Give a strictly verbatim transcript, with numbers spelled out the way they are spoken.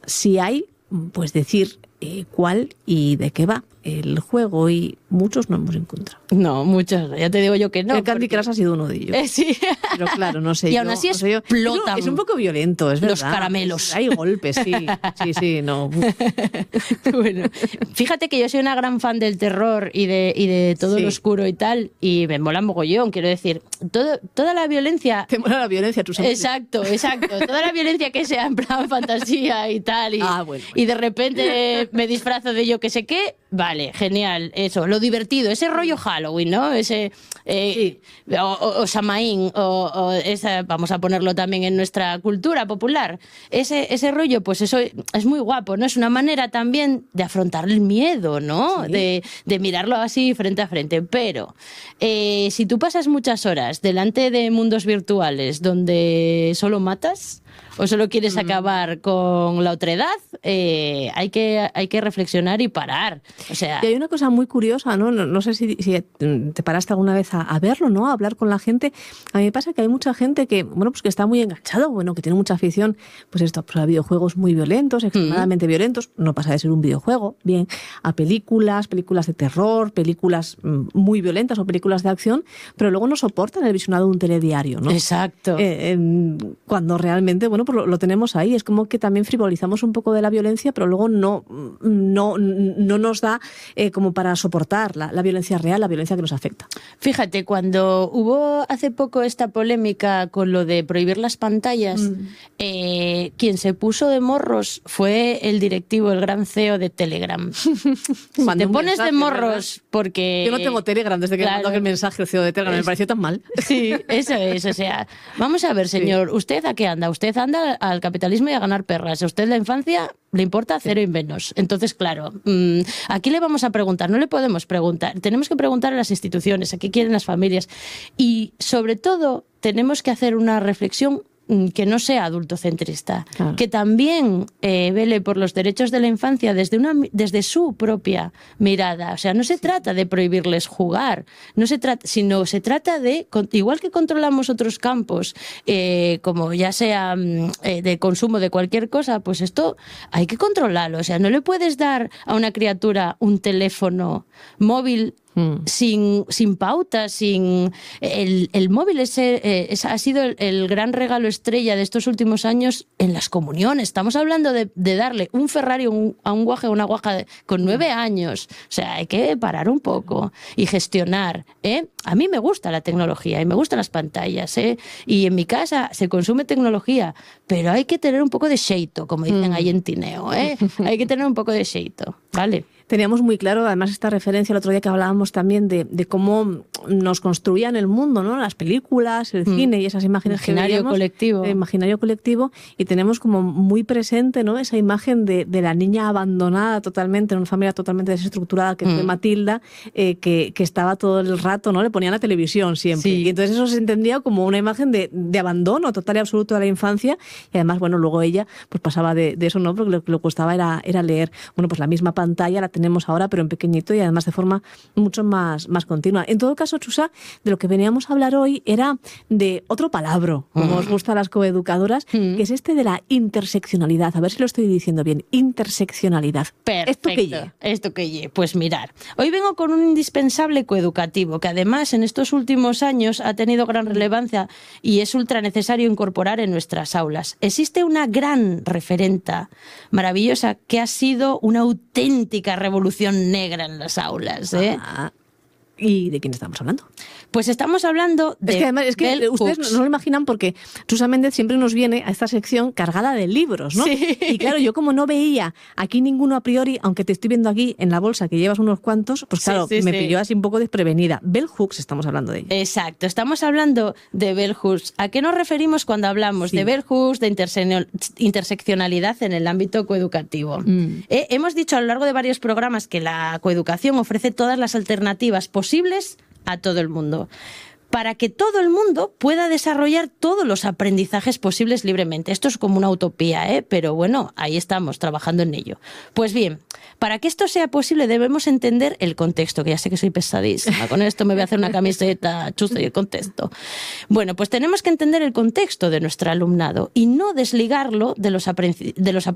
si hay, pues decir eh, cuál y de qué va el juego, y muchos no hemos encontrado. No, muchos, ya te digo yo que no. El Candy porque... Crush ha sido uno de ellos. Eh, sí. Pero claro, no sé y yo. aún así no sé yo. explotan. Es, es un poco violento, es verdad. Los caramelos. Hay golpes, sí. Sí, sí, no. Bueno, fíjate que yo soy una gran fan del terror y de, y de todo sí. lo oscuro y tal, y me mola mogollón, quiero decir, todo, toda la violencia... Te mola la violencia, tú sabes. Exacto, exacto. Toda la violencia que sea en plan fantasía y tal, y, ah, bueno, bueno. y de repente me disfrazo de yo que sé qué, vale, genial, eso, lo divertido, ese rollo Halloween, ¿no? Ese... Eh, sí. O, o, o Samaín, o, o esa, vamos a ponerlo también en nuestra cultura popular. Ese, ese rollo, pues eso es muy guapo, ¿no? Es una manera también de afrontar el miedo, ¿no? Sí. De, de mirarlo así frente a frente. Pero eh, si tú pasas muchas horas delante de mundos virtuales donde solo matas o solo quieres mm. acabar con la otredad, eh, hay que, hay que reflexionar y parar. O sea... Y hay una cosa muy curiosa, ¿no? No, no sé si, si te paraste alguna vez a, a verlo, ¿no? A hablar con la gente. A mí me pasa que hay mucha gente que, bueno, pues que está muy enganchado, bueno, que tiene mucha afición, pues esto, pues a videojuegos muy violentos, extremadamente mm. violentos, no pasa de ser un videojuego, bien, a películas, películas de terror, películas muy violentas o películas de acción, pero luego no soportan el visionado de un telediario, ¿no? Exacto. Eh, eh, cuando realmente, bueno, pues lo, lo tenemos ahí. Es como que también frivolizamos un poco de la violencia, pero luego no, no, no nos da eh, como para soportar la, la violencia real, la violencia que nos afecta. Fíjate, cuando hubo hace poco esta polémica con lo de prohibir las pantallas, mm. eh, quien se puso de morros fue el directivo, el gran C E O de Telegram. Si te pones mensaje, de morros, ¿verdad? Porque... Yo no tengo Telegram desde que claro, mandó aquel mensaje el C E O de Telegram, es... me pareció tan mal. Sí, eso es, o sea, vamos a ver, señor, sí. ¿usted a qué anda? Usted anda al capitalismo y a ganar perras. A usted la infancia le importa cero y menos. Entonces, claro, mmm, aquí le vamos a preguntar, no le podemos preguntar, tenemos que preguntar a las instituciones, a qué quieren las familias, y sobre todo tenemos que hacer una reflexión que no sea adultocentrista, claro. que también eh, vele por los derechos de la infancia desde, una, desde su propia mirada. O sea, no se sí. trata de prohibirles jugar, no se trata, sino se trata de, igual que controlamos otros campos, eh, como ya sea eh, de consumo de cualquier cosa, pues esto hay que controlarlo. O sea, no le puedes dar a una criatura un teléfono móvil Mm. Sin, sin pautas, sin... El, el móvil ese, eh, es, ha sido el, el gran regalo estrella de estos últimos años en las comuniones. Estamos hablando de, de darle un Ferrari un, a un guaje o una guaja de, con nueve años. O sea, hay que parar un poco y gestionar. ¿eh? A mí me gusta la tecnología y me gustan las pantallas. ¿eh? Y en mi casa se consume tecnología, pero hay que tener un poco de xeito, como dicen mm. ahí en Tineo. ¿eh? Hay que tener un poco de xeito, ¿vale? Teníamos muy claro, además, esta referencia el otro día que hablábamos también de, de cómo nos construían el mundo, ¿no? Las películas, el mm. cine y esas imágenes imaginario que veíamos, colectivo. El imaginario colectivo, y tenemos como muy presente, ¿no? Esa imagen de, de la niña abandonada totalmente, en una familia totalmente desestructurada, que mm. fue Matilda, eh, que, que estaba todo el rato, ¿no? Le ponían la televisión siempre. Sí. Y entonces eso se entendía como una imagen de, de abandono total y absoluto de la infancia. Y además, bueno, luego ella pues pasaba de, de eso, ¿no? Porque lo que le costaba era, era leer. Bueno, pues la misma pantalla la tenemos ahora, pero en pequeñito y además de forma mucho más, más continua. En todo caso, Chusa, de lo que veníamos a hablar hoy era de otro palabra, como mm. os gusta a las coeducadoras, mm. que es este de la interseccionalidad. A ver si lo estoy diciendo bien. Interseccionalidad. Perfecto. ¿Esto qué ye? Esto qué ye. Pues mirar, hoy vengo con un indispensable coeducativo que además en estos últimos años ha tenido gran relevancia y es ultra necesario incorporar en nuestras aulas. Existe una gran referenta maravillosa que ha sido una auténtica revolución negra en las aulas. ¿eh? Ah, ¿y de quién estamos hablando? Pues estamos hablando de... Es que además, es que Bell ustedes Hooks. no lo imaginan porque Chusa Méndez siempre nos viene a esta sección cargada de libros, ¿no? Sí. Y claro, yo como no veía aquí ninguno a priori, aunque te estoy viendo aquí en la bolsa que llevas unos cuantos, pues claro, sí, sí, me sí. pilló así un poco desprevenida. Bell Hooks estamos hablando de ella. Exacto, estamos hablando de Bell Hooks. ¿A qué nos referimos cuando hablamos sí. de Bell Hooks, de interse- interseccionalidad en el ámbito coeducativo? Mm. Eh, hemos dicho a lo largo de varios programas que la coeducación ofrece todas las alternativas posibles a todo el mundo, para que todo el mundo pueda desarrollar todos los aprendizajes posibles libremente. Esto es como una utopía, ¿eh? Pero bueno, ahí estamos, trabajando en ello. Pues bien, para que esto sea posible debemos entender el contexto, que ya sé que soy pesadísima. Con esto me voy a hacer una camiseta chusta y el contexto. Bueno, pues tenemos que entender el contexto de nuestro alumnado y no desligarlo de los, aprendiz- de los aprendizajes